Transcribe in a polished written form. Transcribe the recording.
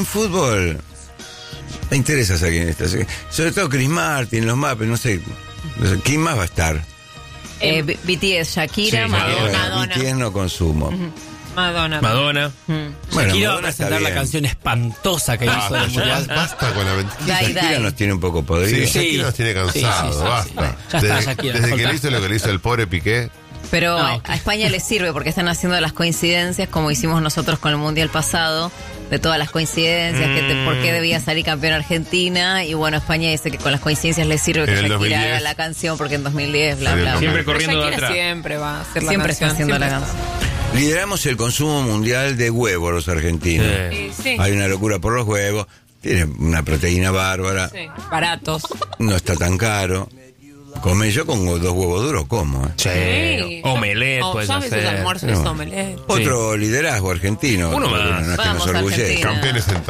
en fútbol me interesa saber quién está. Sobre todo Chris Martin, los Muppets, no sé quién más va a estar. BTS, Shakira, Sí, Madonna. BTS no consumo. Madonna. Bueno, Shakira va a Madonna está presentar la bien. canción espantosa que hizo del mundial. Basta con la mentira. Dai, Shakira dai. nos tiene un poco podridos. Sí, Shakira nos tiene cansados, Sí. basta. Ya está, Shakira, Desde que soltá. le hizo lo que le hizo el pobre Piqué. Pero No. a España le sirve porque están haciendo las coincidencias como hicimos nosotros con el Mundial pasado, de todas las coincidencias, por qué debía salir campeón Argentina, y bueno, España dice que con las coincidencias le sirve que En el Shakira 2010. haga la canción porque en 2010, bla, Salió bla, bla. Siempre Pero corriendo de Shakira atrás. siempre va a hacer la Siempre está canción. haciendo la siempre canción. Lideramos el consumo mundial de huevos los argentinos. Sí. Hay una locura por los huevos. Tiene una proteína bárbara. Sí. Baratos. No está tan caro. Yo con 2 huevos duros como. Sí. Omelette O puedes sabes hacer. el almuerzo es omelette. Otro liderazgo argentino. Uno porque más. No es que Vamos, nos orgullezca. Argentina. Campeones en